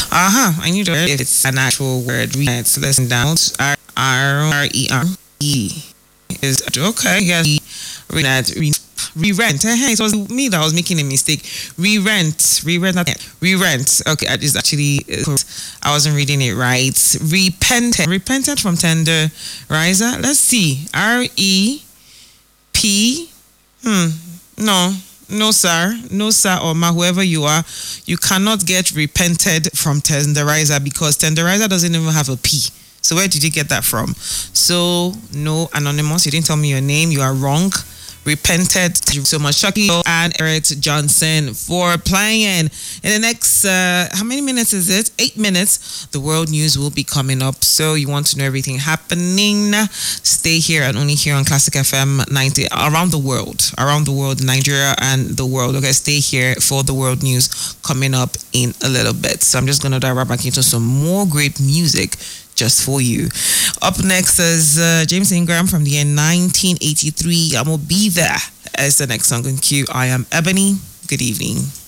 I need to if it's an actual word. Let's listen down. R-E-R-E is okay. Yes. Re-rent. Hey, it was me that was making a mistake. Re-rent. Re-rent. Okay, I just actually I wasn't reading it right. Repentant from tender riser. Let's see. R-E-P. No. No, sir. No, sir, or ma, whoever you are, you cannot get repented from tenderizer because tenderizer doesn't even have a P. So where did you get that from? So, no, Anonymous, you didn't tell me your name. You are wrong. Repented. Thank you so much, Chucky and Eric Johnson, for playing. In the next, how many minutes is it? 8 minutes. The world news will be coming up. So you want to know everything happening? Stay here and only here on Classic FM 90 around the world, Nigeria and the world. Okay, stay here for the world news coming up in a little bit. So I'm just going to dive right back into some more great music just for you. Up next is James Ingram from the year 1983. I'm gonna be there as the next song in queue. I am Ebony. Good evening.